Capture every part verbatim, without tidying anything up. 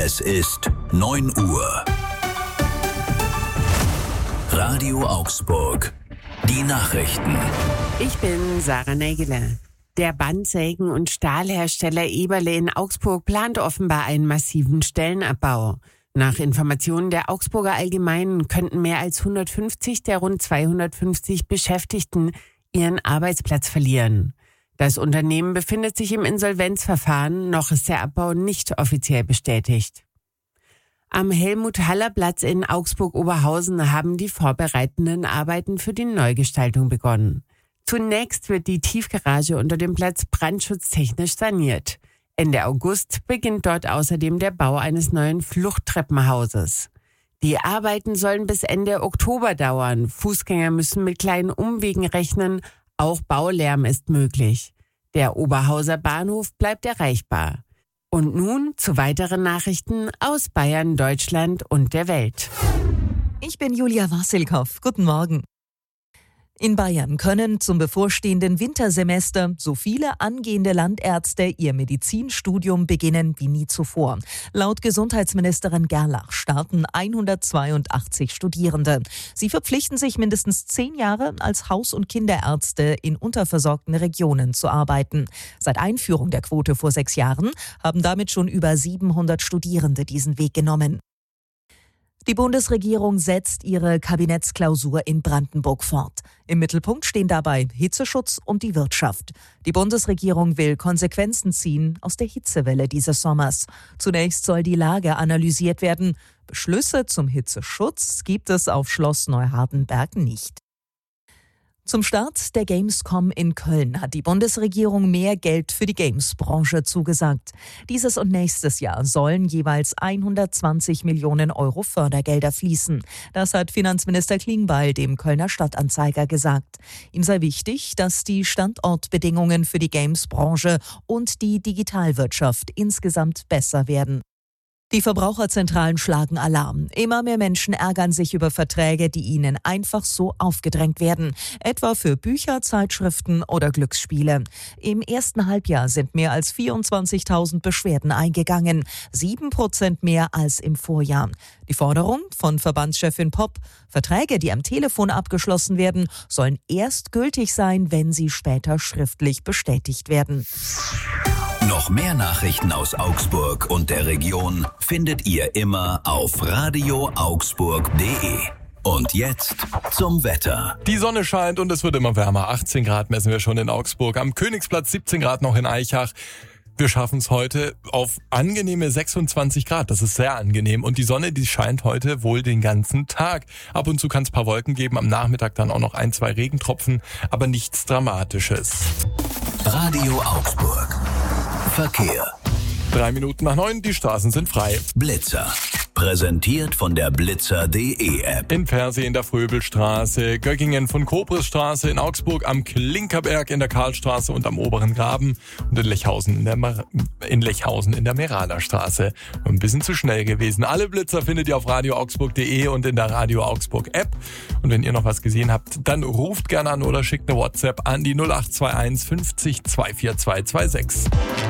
Es ist neun Uhr. Radio Augsburg. Die Nachrichten. Ich bin Sarah Nägele. Der Bandsägen- und Stahlhersteller Eberle in Augsburg plant offenbar einen massiven Stellenabbau. Nach Informationen der Augsburger Allgemeinen könnten mehr als hundertfünfzig der rund zweihundertfünfzig Beschäftigten ihren Arbeitsplatz verlieren. Das Unternehmen befindet sich im Insolvenzverfahren, noch ist der Abbau nicht offiziell bestätigt. Am Helmut-Haller-Platz in Augsburg-Oberhausen haben die vorbereitenden Arbeiten für die Neugestaltung begonnen. Zunächst wird die Tiefgarage unter dem Platz brandschutztechnisch saniert. Ende August beginnt dort außerdem der Bau eines neuen Fluchttreppenhauses. Die Arbeiten sollen bis Ende Oktober dauern. Fußgänger müssen mit kleinen Umwegen rechnen. Auch Baulärm ist möglich. Der Oberhauser Bahnhof bleibt erreichbar. Und nun zu weiteren Nachrichten aus Bayern, Deutschland und der Welt. Ich bin Julia Wassilkow. Guten Morgen. In Bayern können zum bevorstehenden Wintersemester so viele angehende Landärzte ihr Medizinstudium beginnen wie nie zuvor. Laut Gesundheitsministerin Gerlach starten hundertzweiundachtzig Studierende. Sie verpflichten sich, mindestens zehn Jahre als Haus- und Kinderärzte in unterversorgten Regionen zu arbeiten. Seit Einführung der Quote vor sechs Jahren haben damit schon über siebenhundert Studierende diesen Weg genommen. Die Bundesregierung setzt ihre Kabinettsklausur in Brandenburg fort. Im Mittelpunkt stehen dabei Hitzeschutz und die Wirtschaft. Die Bundesregierung will Konsequenzen ziehen aus der Hitzewelle dieses Sommers. Zunächst soll die Lage analysiert werden. Beschlüsse zum Hitzeschutz gibt es auf Schloss Neuhardenberg nicht. Zum Start der Gamescom in Köln hat die Bundesregierung mehr Geld für die Games-Branche zugesagt. Dieses und nächstes Jahr sollen jeweils hundertzwanzig Millionen Euro Fördergelder fließen. Das hat Finanzminister Klingbeil dem Kölner Stadtanzeiger gesagt. Ihm sei wichtig, dass die Standortbedingungen für die Games-Branche und die Digitalwirtschaft insgesamt besser werden. Die Verbraucherzentralen schlagen Alarm. Immer mehr Menschen ärgern sich über Verträge, die ihnen einfach so aufgedrängt werden. Etwa für Bücher, Zeitschriften oder Glücksspiele. Im ersten Halbjahr sind mehr als vierundzwanzigtausend Beschwerden eingegangen. Sieben Prozent mehr als im Vorjahr. Die Forderung von Verbandschefin Popp: Verträge, die am Telefon abgeschlossen werden, sollen erst gültig sein, wenn sie später schriftlich bestätigt werden. Noch mehr Nachrichten aus Augsburg und der Region findet ihr immer auf radio augsburg punkt de. Und jetzt zum Wetter. Die Sonne scheint und es wird immer wärmer. achtzehn Grad messen wir schon in Augsburg. Am Königsplatz siebzehn Grad noch in Aichach. Wir schaffen es heute auf angenehme sechsundzwanzig Grad. Das ist sehr angenehm. Und die Sonne, die scheint heute wohl den ganzen Tag. Ab und zu kann es ein paar Wolken geben. Am Nachmittag dann auch noch ein, zwei Regentropfen. Aber nichts Dramatisches. Radio Augsburg. Verkehr. Drei Minuten nach neun, die Straßen sind frei. Blitzer. Präsentiert von der blitzer punkt de App. In Persee in der Fröbelstraße, Göggingen von Kobrisstraße, in Augsburg am Klinkerberg, in der Karlstraße und am Oberen Graben und in Lechhausen in der, Mar- in Lechhausen in der Meraderstraße. Ein bisschen zu schnell gewesen. Alle Blitzer findet ihr auf radio augsburg punkt de und in der Radio Augsburg App. Und wenn ihr noch was gesehen habt, dann ruft gerne an oder schickt eine WhatsApp an die null acht zwei eins fünfzig zwei vier zwei zwei sechs.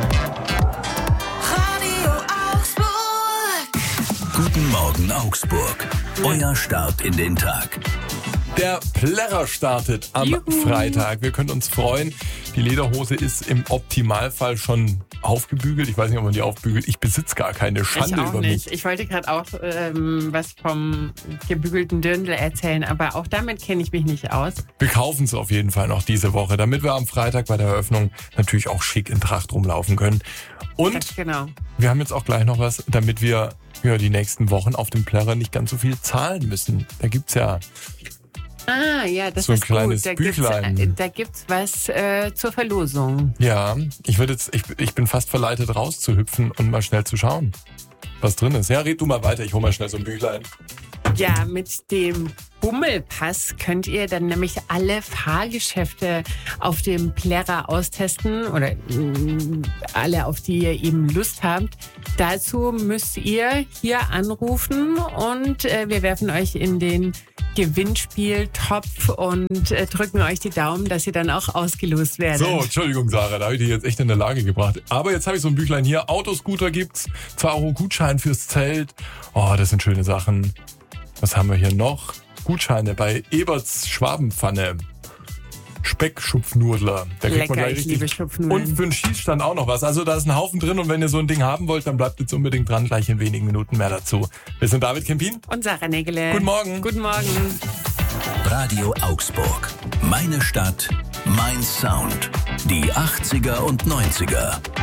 Guten Morgen Augsburg. Euer Start in den Tag. Der Plärrer startet am Juhu. Freitag. Wir können uns freuen. Die Lederhose ist im Optimalfall schon aufgebügelt. Ich weiß nicht, ob man die aufbügelt. Ich besitze gar keine Schande ich auch über nicht. mich. Ich wollte gerade auch ähm, was vom gebügelten Dirndl erzählen, aber auch damit kenne ich mich nicht aus. Wir kaufen es auf jeden Fall noch diese Woche, damit wir am Freitag bei der Eröffnung natürlich auch schick in Tracht rumlaufen können. Und Ganz genau. wir haben jetzt auch gleich noch was, damit wir ja, die nächsten Wochen auf dem Plärrer nicht ganz so viel zahlen müssen. Da gibt's ja Ah, ja, das so ein ist kleines gut. Da Büchlein. Gibt's, da gibt's was äh, zur Verlosung. Ja, ich würde jetzt, ich, ich bin fast verleitet rauszuhüpfen und mal schnell zu schauen, was drin ist. Ja, red du mal weiter, ich hole mal schnell so ein Büchlein. Ja, mit dem Bummelpass könnt ihr dann nämlich alle Fahrgeschäfte auf dem Plärrer austesten oder mh, alle, auf die ihr eben Lust habt. Dazu müsst ihr hier anrufen und äh, wir werfen euch in den Gewinnspieltopf und äh, drücken euch die Daumen, dass ihr dann auch ausgelost werdet. So, Entschuldigung, Sarah, da habe ich dich jetzt echt in der Lage gebracht. Aber jetzt habe ich so ein Büchlein hier. Autoscooter gibt's. zwei Euro Gutschein fürs Zelt. Oh, das sind schöne Sachen. Was haben wir hier noch? Gutscheine bei Eberts Schwabenpfanne. Speckschupfnudler. Da kriegt Lecker, man gleich ich liebe richtig. Schupfnudeln. Und für den Schießstand auch noch was. Also da ist ein Haufen drin und wenn ihr so ein Ding haben wollt, dann bleibt jetzt unbedingt dran. Gleich in wenigen Minuten mehr dazu. Wir sind David Kempin. Und Sarah Nägele. Guten Morgen. Guten Morgen. Radio Augsburg. Meine Stadt, mein Sound. Die achtziger und neunziger.